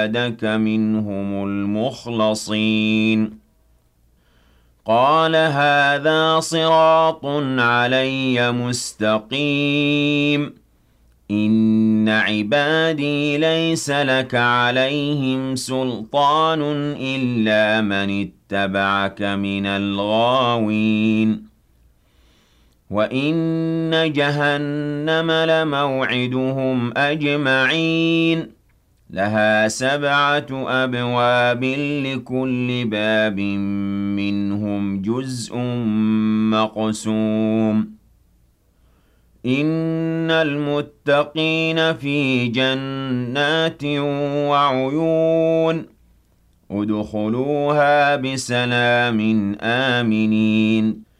عبادك منهم المخلصين قال هذا صراط علي مستقيم إن عبادي ليس لك عليهم سلطان إلا من اتبعك من الغاوين وإن جهنم لموعدهم أجمعين لها 7 أبواب لكل باب منهم جزء مقسوم إن المتقين في جنات وعيون ادخلوها بسلام آمنين